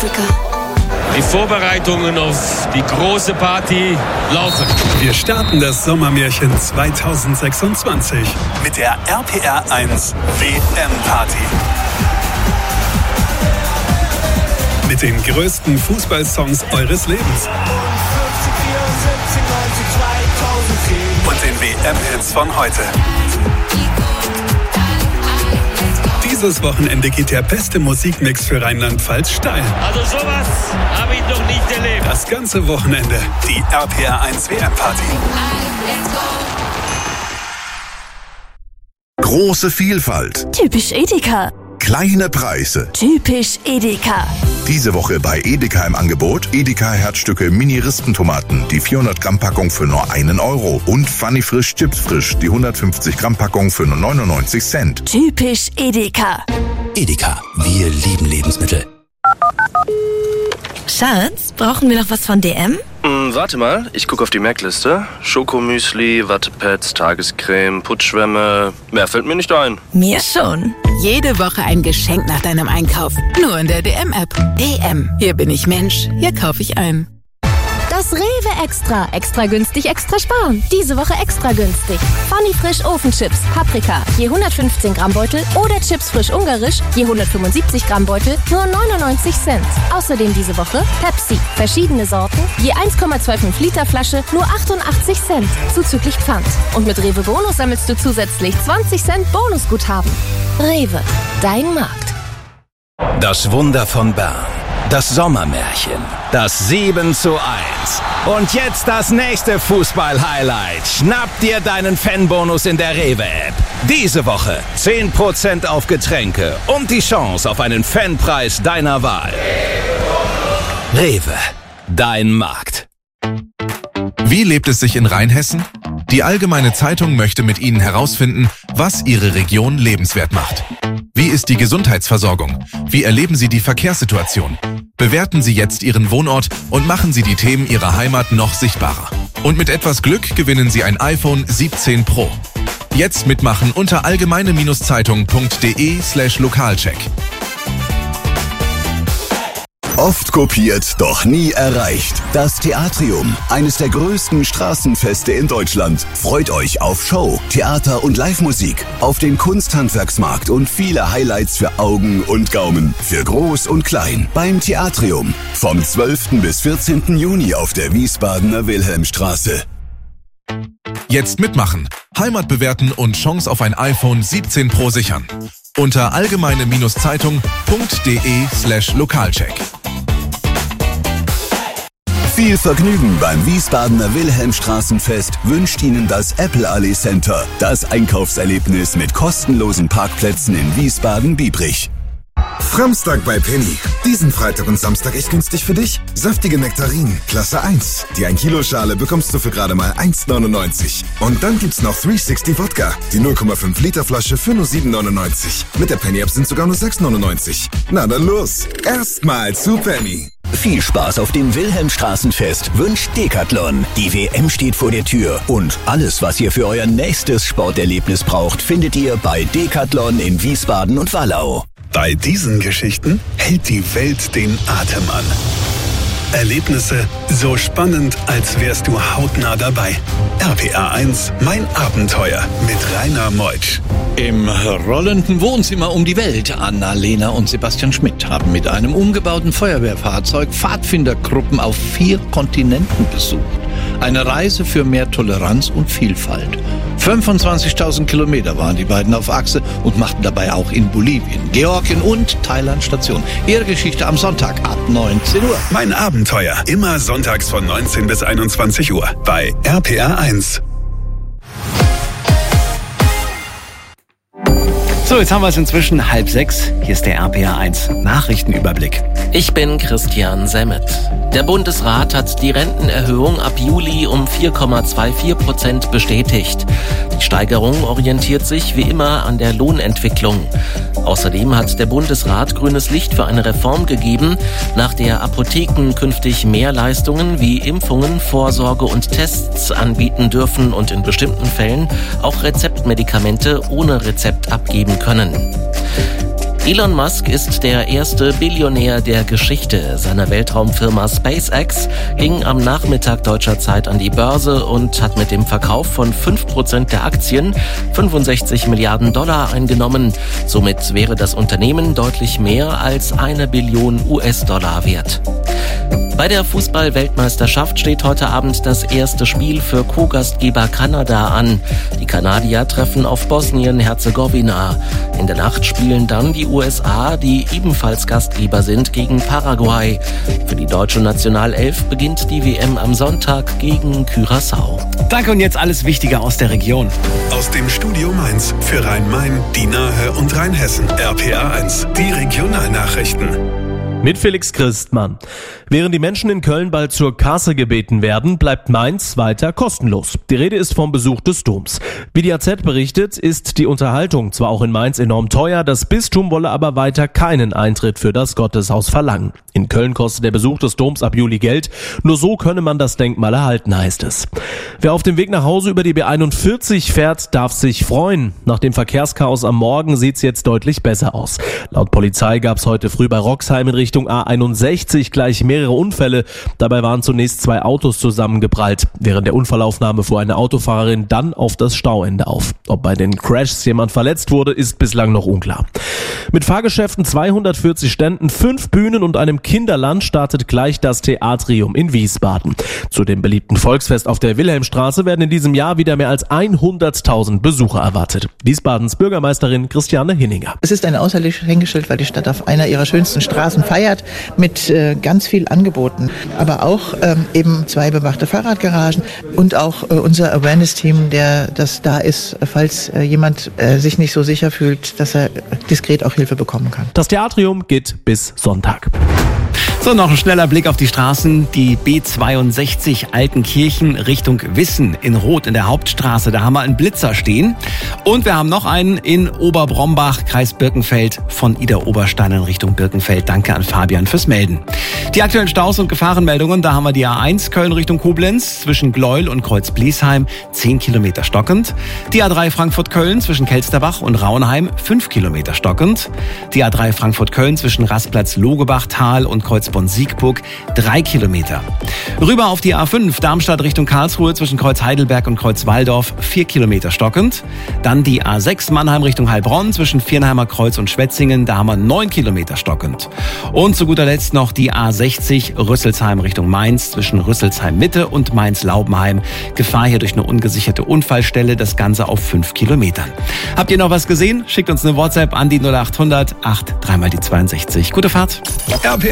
Africa. Die Vorbereitungen auf die große Party laufen. Wir starten das Sommermärchen 2026 mit der RPR 1 WM-Party. Mit den größten Fußballsongs eures Lebens. Und den WM-Hits von heute. Dieses Wochenende geht der beste Musikmix für Rheinland-Pfalz steil. Also sowas habe ich noch nicht erlebt. Das ganze Wochenende die RPR 1 WM-Party. Große Vielfalt. Typisch Edeka. Kleine Preise. Typisch Edeka. Diese Woche bei Edeka im Angebot Edeka Herzstücke Mini-Rispentomaten, die 400 Gramm Packung für nur 1 Euro und Funny Frisch Chips Frisch, die 150 Gramm Packung für nur 99 Cent. Typisch Edeka. Edeka, wir lieben Lebensmittel. Schatz, brauchen wir noch was von DM? Warte mal, ich gucke auf die Merkliste. Schokomüsli, Wattepads, Tagescreme, Putzschwämme. Mehr fällt mir nicht ein. Mir schon. Jede Woche ein Geschenk nach deinem Einkauf. Nur in der DM-App. DM. Hier bin ich Mensch. Hier kaufe ich ein. Das Rewe Extra. Extra günstig, extra sparen. Diese Woche extra günstig. Funny Frisch Ofenchips, Paprika, je 115 Gramm Beutel oder Chips Frisch Ungarisch, je 175 Gramm Beutel, nur 99 Cent. Außerdem diese Woche Pepsi, verschiedene Sorten, je 1,25 Liter Flasche, nur 88 Cent, zuzüglich Pfand. Und mit Rewe Bonus sammelst du zusätzlich 20 Cent Bonusguthaben. Rewe, dein Markt. Das Wunder von Bern. Das Sommermärchen. Das 7:1. Und jetzt das nächste Fußball-Highlight. Schnapp dir deinen Fanbonus in der Rewe-App. Diese Woche 10% auf Getränke und die Chance auf einen Fanpreis deiner Wahl. Rewe, dein Markt. Wie lebt es sich in Rheinhessen? Die Allgemeine Zeitung möchte mit Ihnen herausfinden, was Ihre Region lebenswert macht. Wie ist die Gesundheitsversorgung? Wie erleben Sie die Verkehrssituation? Bewerten Sie jetzt Ihren Wohnort und machen Sie die Themen Ihrer Heimat noch sichtbarer. Und mit etwas Glück gewinnen Sie ein iPhone 17 Pro. Jetzt mitmachen unter allgemeine-zeitung.de/Lokalcheck. Oft kopiert, doch nie erreicht. Das Theatrium, eines der größten Straßenfeste in Deutschland, freut euch auf Show, Theater und Live-Musik, auf den Kunsthandwerksmarkt und viele Highlights für Augen und Gaumen, für Groß und Klein, beim Theatrium. Vom 12. bis 14. Juni auf der Wiesbadener Wilhelmstraße. Jetzt mitmachen, Heimat bewerten und Chance auf ein iPhone 17 Pro sichern. Unter allgemeine-zeitung.de/Lokalcheck. Viel Vergnügen beim Wiesbadener Wilhelmstraßenfest wünscht Ihnen das Apple Allee Center, das Einkaufserlebnis mit kostenlosen Parkplätzen in Wiesbaden-Biebrich. Framstag bei Penny. Diesen Freitag und Samstag echt günstig für dich. Saftige Nektarinen, Klasse 1. Die 1 Kilo Schale bekommst du für gerade mal 1,99. Und dann gibt's noch 360 Wodka. Die 0,5 Liter Flasche für nur 7,99. Mit der Penny App sind sogar nur 6,99. Na dann los. Erstmal zu Penny. Viel Spaß auf dem Wilhelmstraßenfest wünscht Decathlon. Die WM steht vor der Tür und alles, was ihr für euer nächstes Sporterlebnis braucht, findet ihr bei Decathlon in Wiesbaden und Wallau. Bei diesen Geschichten hält die Welt den Atem an. Erlebnisse so spannend, als wärst du hautnah dabei. RPR 1, mein Abenteuer mit Rainer Meutsch. Im rollenden Wohnzimmer um die Welt. Anna-Lena und Sebastian Schmidt haben mit einem umgebauten Feuerwehrfahrzeug Pfadfindergruppen auf 4 Kontinenten besucht. Eine Reise für mehr Toleranz und Vielfalt. 25.000 Kilometer waren die beiden auf Achse und machten dabei auch in Bolivien, Georgien und Thailand Station. Ihre Geschichte am Sonntag ab 19 Uhr. Mein Abenteuer, immer sonntags von 19 bis 21 Uhr bei RPR 1. So, jetzt haben wir es inzwischen 5:30. Hier ist der RPR 1 Nachrichtenüberblick. Ich bin Christian Semmet. Der Bundesrat hat die Rentenerhöhung ab Juli um 4,24% bestätigt. Die Steigerung orientiert sich wie immer an der Lohnentwicklung. Außerdem hat der Bundesrat grünes Licht für eine Reform gegeben, nach der Apotheken künftig mehr Leistungen wie Impfungen, Vorsorge und Tests anbieten dürfen und in bestimmten Fällen auch Rezeptmedikamente ohne Rezept abgeben können. Elon Musk ist der erste Billionär der Geschichte. Seine Weltraumfirma SpaceX ging am Nachmittag deutscher Zeit an die Börse und hat mit dem Verkauf von 5% der Aktien 65 Milliarden Dollar eingenommen. Somit wäre das Unternehmen deutlich mehr als 1 Billion US-Dollar wert. Bei der Fußball-Weltmeisterschaft steht heute Abend das erste Spiel für Co-Gastgeber Kanada an. Die Kanadier treffen auf Bosnien-Herzegowina. In der Nacht spielen dann die USA, die ebenfalls Gastgeber sind, gegen Paraguay. Für die deutsche Nationalelf beginnt die WM am Sonntag gegen Curaçao. Danke, und jetzt alles Wichtige aus der Region. Aus dem Studio Mainz für Rhein-Main, die Nahe und Rheinhessen. RPA 1, die Regionalnachrichten. Mit Felix Christmann. Während die Menschen in Köln bald zur Kasse gebeten werden, bleibt Mainz weiter kostenlos. Die Rede ist vom Besuch des Doms. Wie die AZ berichtet, ist die Unterhaltung zwar auch in Mainz enorm teuer, das Bistum wolle aber weiter keinen Eintritt für das Gotteshaus verlangen. In Köln kostet der Besuch des Doms ab Juli Geld. Nur so könne man das Denkmal erhalten, heißt es. Wer auf dem Weg nach Hause über die B41 fährt, darf sich freuen. Nach dem Verkehrschaos am Morgen sieht's jetzt deutlich besser aus. Laut Polizei gab's heute früh bei Roxheim in Richtung A61 gleich mehrere Unfälle. Dabei waren zunächst 2 Autos zusammengeprallt. Während der Unfallaufnahme fuhr eine Autofahrerin dann auf das Stauende auf. Ob bei den Crashs jemand verletzt wurde, ist bislang noch unklar. Mit Fahrgeschäften, 240 Ständen, 5 Bühnen und einem Kinderland startet gleich das Theatrium in Wiesbaden. Zu dem beliebten Volksfest auf der Wilhelmstraße werden in diesem Jahr wieder mehr als 100.000 Besucher erwartet. Wiesbadens Bürgermeisterin Christiane Hinninger. Es ist ein Aushängeschild, weil die Stadt auf einer ihrer schönsten Straßen feiert mit ganz viel Angeboten. Aber auch eben 2 bewachte Fahrradgaragen und auch unser Awareness-Team, das da ist, falls jemand sich nicht so sicher fühlt, dass er diskret auch Hilfe bekommen kann. Das Theatrium geht bis Sonntag. So, noch ein schneller Blick auf die Straßen. Die B62 Altenkirchen Richtung Wissen in Rot in der Hauptstraße. Da haben wir einen Blitzer stehen. Und wir haben noch einen in Oberbrombach, Kreis Birkenfeld, von Idar-Oberstein in Richtung Birkenfeld. Danke an Fabian fürs Melden. Die aktuellen Staus und Gefahrenmeldungen, da haben wir die A1 Köln Richtung Koblenz zwischen Gleuel und Kreuz-Bliesheim 10 Kilometer stockend. Die A3 Frankfurt-Köln zwischen Kelsterbach und Rauenheim 5 Kilometer stockend. Die A3 Frankfurt-Köln zwischen Rastplatz Logebach-Tal und Kreuzborn-Siegburg 3 Kilometer. Rüber auf die A5 Darmstadt Richtung Karlsruhe zwischen Kreuz Heidelberg und Kreuz Walldorf 4 Kilometer stockend. Dann die A6 Mannheim Richtung Heilbronn zwischen Viernheimer Kreuz und Schwetzingen, da haben wir 9 Kilometer stockend. Und zu guter Letzt noch die A60 Rüsselsheim Richtung Mainz zwischen Rüsselsheim Mitte und Mainz-Laubenheim. Gefahr hier durch eine ungesicherte Unfallstelle, das Ganze auf 5 Kilometern. Habt ihr noch was gesehen? Schickt uns eine WhatsApp an die 0800 8 3 mal die 62. Gute Fahrt. RPA